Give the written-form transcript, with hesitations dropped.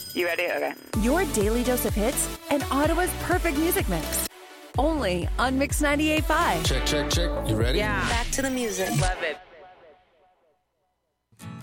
You ready? Okay. Your daily dose of hits and Ottawa's perfect music mix. Only on Mix 98.5. Check. You ready? Yeah. Back to the music. Love it.